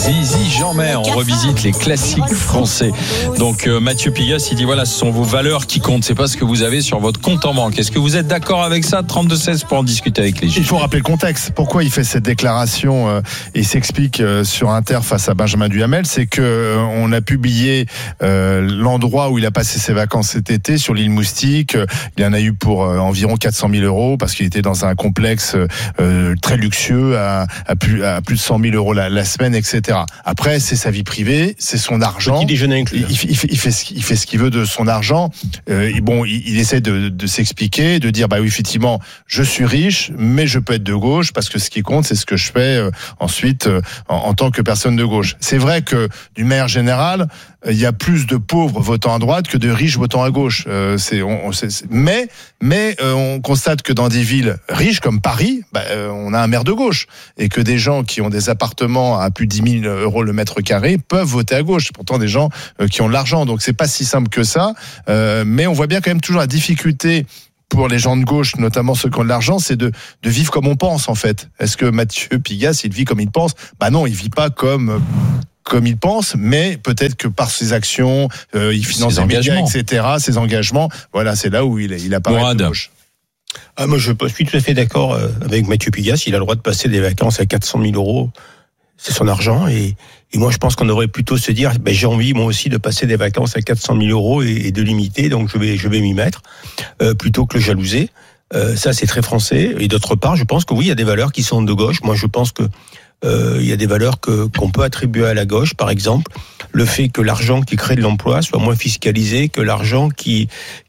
Zizi Jeanmer, on revisite les classiques français. Donc Mathieu Pigasse, il dit voilà, ce sont vos valeurs qui comptent, c'est pas ce que vous avez sur votre compte en banque. Est-ce que vous êtes d'accord avec ça? 32-16 pour en discuter avec les juges. Il faut rappeler le contexte. Pourquoi il fait cette déclaration et s'explique sur Inter face à Benjamin Duhamel, c'est que on a publié l'endroit où il a passé ses vacances cet été sur l'île Moustique. Il en a eu pour environ 400 000 euros parce qu'il était dans un complexe très luxueux à plus de 100 000 euros la semaine, etc. Après, c'est sa vie privée, c'est son argent. Petit déjeuner inclus. Il fait ce qu'il veut de son argent. Il essaie de s'expliquer, de dire bah oui, effectivement, je suis riche, mais je peux être de gauche parce que ce qui compte, c'est ce que je fais ensuite en tant que personne de gauche. C'est vrai que d'une manière générale, il y a plus de pauvres votant à droite que de riches votant à gauche. Mais on constate que dans des villes riches comme Paris, on a un maire de gauche et que des gens qui ont des appartements à plus de 10 000 euros le mètre carré peuvent voter à gauche. Pourtant, des gens qui ont de l'argent. Donc, c'est pas si simple que ça. Mais on voit bien quand même toujours la difficulté pour les gens de gauche, notamment ceux qui ont de l'argent, c'est de vivre comme on pense, en fait. Est-ce que Mathieu Pigasse, il vit comme il pense? Non, il vit pas comme il pense, mais peut-être que par ses actions, il finance des médias, etc., ses engagements, voilà, c'est là où il apparaît de gauche. Moi, je suis tout à fait d'accord avec Mathieu Pigasse. Il a le droit de passer des vacances à 400 000 euros. C'est son argent. Et moi, je pense qu'on devrait plutôt se dire, j'ai envie, moi aussi, de passer des vacances à 400 000 euros et de limiter. Donc, je vais m'y mettre, plutôt que le jalouser. Ça, c'est très français. Et d'autre part, je pense que oui, il y a des valeurs qui sont de gauche. Moi, je pense que il y a des valeurs qu'on peut attribuer à la gauche, par exemple le fait que l'argent qui crée de l'emploi soit moins fiscalisé que l'argent qui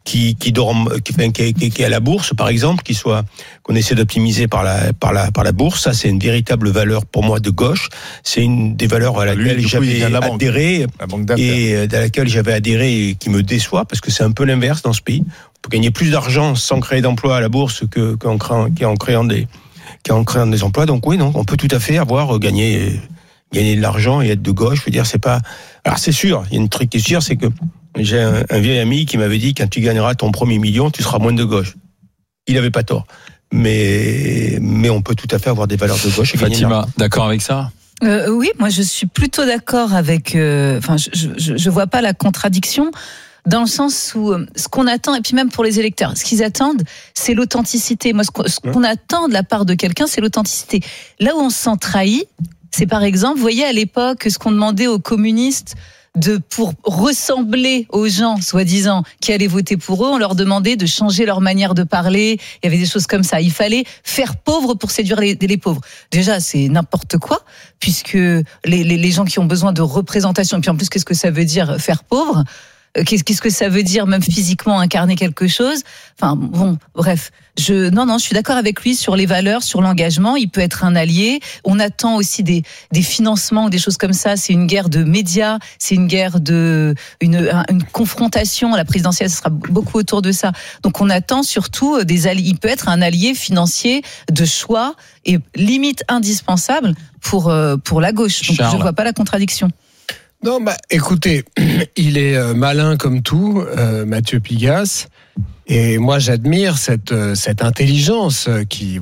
est à la bourse, par exemple, qu'on essaie d'optimiser par la bourse. Ça, c'est une véritable valeur pour moi de gauche. C'est une des valeurs à laquelle j'avais adhéré et à laquelle j'avais adhéré et qui me déçoit parce que c'est un peu l'inverse dans ce pays. On peut gagner plus d'argent sans créer d'emploi à la bourse qu'en créant des emplois. Donc oui, non, on peut tout à fait gagner de l'argent et être de gauche. Je veux dire, c'est pas. Alors c'est sûr, il y a une truc qui est sûr, c'est que j'ai un vieil ami qui m'avait dit quand tu gagneras ton premier million, tu seras moins de gauche. Il avait pas tort. Mais on peut tout à fait avoir des valeurs de gauche. Fatima, d'accord avec ça? Oui, moi je suis plutôt d'accord avec. Je vois pas la contradiction. Dans le sens où ce qu'on attend, et puis même pour les électeurs, ce qu'ils attendent, c'est l'authenticité. Moi, ce qu'on attend de la part de quelqu'un, c'est l'authenticité. Là où on se sent trahi, c'est par exemple, vous voyez à l'époque, ce qu'on demandait aux communistes pour ressembler aux gens, soi-disant, qui allaient voter pour eux, on leur demandait de changer leur manière de parler. Il y avait des choses comme ça. Il fallait faire pauvre pour séduire les pauvres. Déjà, c'est n'importe quoi, puisque les gens qui ont besoin de représentation, et puis en plus, qu'est-ce que ça veut dire faire pauvre? Qu'est-ce que ça veut dire, même physiquement, incarner quelque chose? Enfin, bon, bref. Je suis d'accord avec lui sur les valeurs, sur l'engagement. Il peut être un allié. On attend aussi des financements ou des choses comme ça. C'est une guerre de médias. C'est une guerre une confrontation. La présidentielle, ce sera beaucoup autour de ça. Donc, on attend surtout des alliés. Il peut être un allié financier de choix et limite indispensable pour la gauche. Donc, je vois pas la contradiction. Non, écoutez, il est malin comme tout, Mathieu Pigasse, et moi j'admire cette intelligence qui,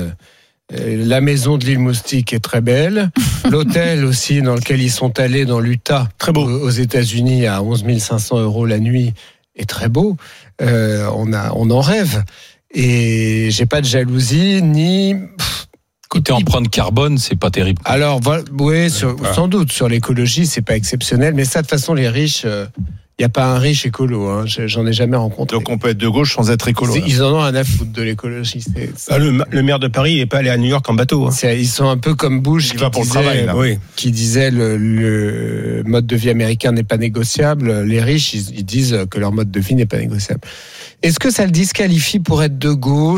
la maison de l'île Moustique est très belle, l'hôtel aussi dans lequel ils sont allés dans l'Utah, très beau, aux États-Unis à 11 500 euros la nuit, est très beau. On en rêve, et j'ai pas de jalousie ni. Côté empreinte carbone, c'est pas terrible. Alors, oui, sans doute, sur l'écologie, c'est pas exceptionnel, mais ça, de toute façon, les riches, il n'y a pas un riche écolo, hein, j'en ai jamais rencontré. Donc on peut être de gauche sans être écolo. Ils en ont un à foutre de l'écologie. Le maire de Paris n'est pas allé à New York en bateau. Hein. Ils sont un peu comme Bush qui disait le mode de vie américain n'est pas négociable. Les riches, ils disent que leur mode de vie n'est pas négociable. Est-ce que ça le disqualifie pour être de gauche ?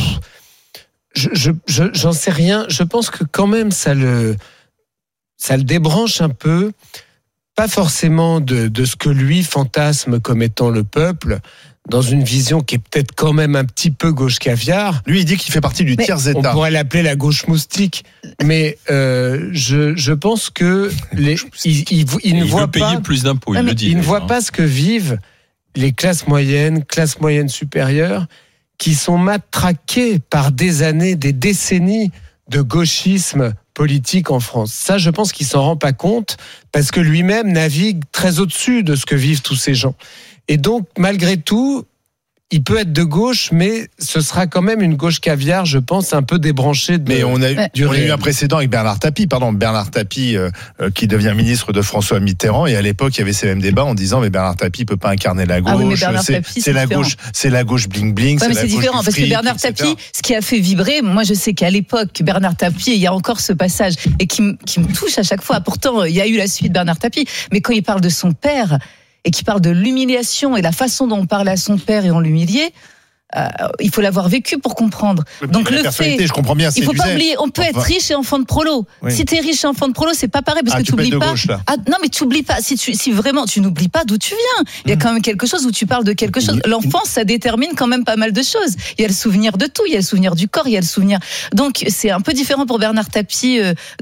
J'en sais rien. Je pense que quand même ça le débranche un peu, pas forcément de ce que lui fantasme comme étant le peuple, dans une vision qui est peut-être quand même un petit peu gauche caviar. Lui, il dit qu'il fait partie du tiers-état. On pourrait l'appeler la gauche moustique. Mais je pense que il ne voit pas payer plus d'impôts. Il ne voit pas ce que vivent les classes moyennes supérieures, qui sont matraqués par des années, des décennies de gauchisme politique en France. Ça, je pense qu'il s'en rend pas compte parce que lui-même navigue très au-dessus de ce que vivent tous ces gens. Et donc, malgré tout, il peut être de gauche, mais ce sera quand même une gauche caviar, je pense, un peu débranchée de. Mais on a eu un précédent avec Bernard Tapie, qui devient ministre de François Mitterrand, et à l'époque, il y avait ces mêmes débats en disant, mais Bernard Tapie peut pas incarner la gauche. Ah oui, mais Bernard Tapie, c'est la gauche bling bling. Ouais, mais c'est différent parce que Bernard Tapie, ce qui a fait vibrer, moi je sais qu'à l'époque, Bernard Tapie, il y a encore ce passage et qui me touche à chaque fois. Pourtant, il y a eu la suite Bernard Tapie, mais quand il parle de son père. Et qui parle de l'humiliation et la façon dont on parlait à son père et on l'humiliait, il faut l'avoir vécu pour comprendre. Donc le fait, je comprends bien. Il faut pas oublier, on peut être riche et enfant de prolo. Oui. Si t'es riche et enfant de prolo, c'est pas pareil parce que tu oublies pas. Gauche, non, mais tu oublies pas. Si vraiment tu n'oublies pas d'où tu viens, il y a quand même quelque chose où tu parles de quelque chose. L'enfance, ça détermine quand même pas mal de choses. Il y a le souvenir de tout, il y a le souvenir du corps, il y a le souvenir. Donc c'est un peu différent pour Bernard Tapie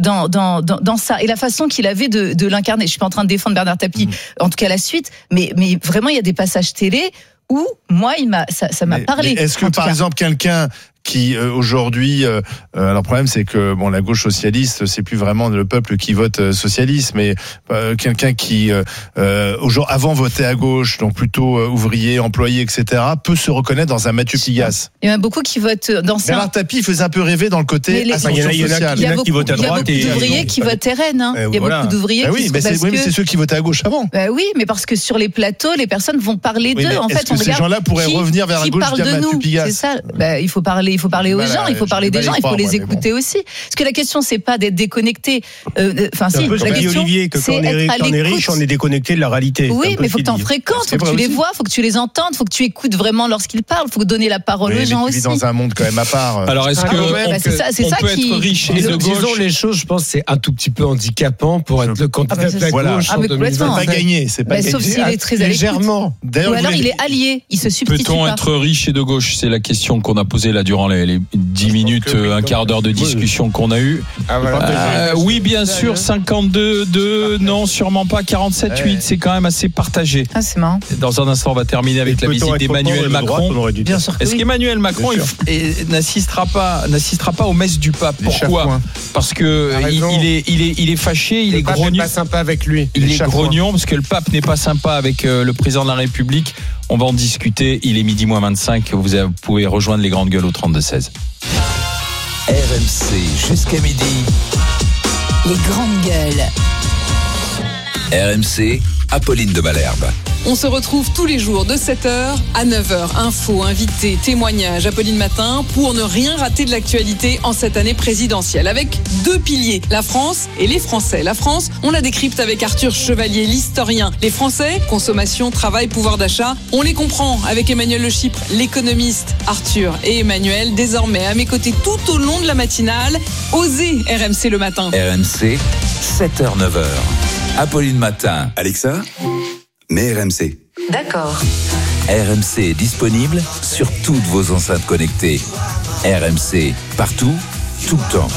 dans ça et la façon qu'il avait de l'incarner. Je suis pas en train de défendre Bernard Tapie, en tout cas la suite, mais vraiment il y a des passages télé où moi ça m'a parlé. Est-ce que par exemple quelqu'un qui aujourd'hui, alors le problème c'est que la gauche socialiste, c'est plus vraiment le peuple qui vote socialiste, mais quelqu'un qui avant votait à gauche, donc plutôt ouvrier, employé, etc., peut se reconnaître dans un Mathieu Pigasse. Il y en a beaucoup qui votent dans ça. Bernard Tapie faisait un peu rêver dans le côté ascension sociale. Il y en a qui votent à droite. Il y a beaucoup d'ouvriers qui votent RN. Il y a beaucoup d'ouvriers qui mais c'est ceux qui votaient à gauche avant. Oui, mais parce que sur les plateaux, les personnes vont parler d'eux. En fait, ces gens-là pourraient revenir vers la gauche via Mathieu Pigasse. C'est ça. Il faut parler aux gens, il faut parler des gens, il faut les écouter aussi. Parce que la question, c'est pas d'être déconnecté. Enfin, si, la question, Olivier, que quand on est riche, on est déconnecté de la réalité. Oui, mais il faut que tu en fréquentes, il faut que tu les vois, il faut que tu les entendes, il faut que tu écoutes vraiment lorsqu'ils parlent, il faut donner la parole aux gens aussi. Tu vis dans un monde quand même à part. Alors, est-ce qu'on peut être riche et de gauche? Disons les choses, je pense, c'est un tout petit peu handicapant pour être le candidat de la gauche en 2020. C'est pas gagné, c'est pas gagné. Sauf s'il est très légèrement. Ou alors il est allié, il se substitue pas. Peut-on être riche et de gauche? C'est la question qu'on a posée là durant les 10 minutes, un quart d'heure de discussion qu'on a eu. Oui, bien sûr, 52-2, non, sûrement pas, 47-8, c'est quand même assez partagé. Ah, c'est marrant. Dans un instant, on va terminer avec la visite d'Emmanuel Macron. Bien sûr. Est-ce qu'Emmanuel Macron n'assistera pas aux messes du pape? Pourquoi? Parce que il est fâché, il est grognon. Le pape n'est pas sympa avec lui. Il est grognon parce que le pape n'est pas sympa avec le président de la République. On va en discuter. Il est midi moins 25. Vous pouvez rejoindre les grandes gueules au 32-16. RMC jusqu'à midi. Les grandes gueules. RMC, Apolline de Malherbe. On se retrouve tous les jours de 7h à 9h. Infos, invités, témoignages, Apolline Matin, pour ne rien rater de l'actualité en cette année présidentielle. Avec deux piliers, la France et les Français. La France, on la décrypte avec Arthur Chevalier, l'historien. Les Français, consommation, travail, pouvoir d'achat, on les comprend avec Emmanuel Le Chypre, l'économiste. Arthur et Emmanuel, désormais à mes côtés tout au long de la matinale. Osez RMC le matin. RMC, 7h-9h. Apolline Matin. Alexa, mets RMC. D'accord. RMC est disponible sur toutes vos enceintes connectées. RMC, partout, tout le temps.